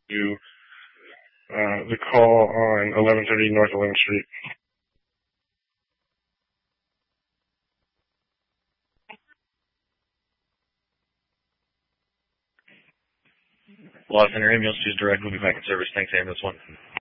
to the call on 1130 North 11th Street. Lost Center Ambulance, choose direct, will be back in service. Thanks, Ambulance 1.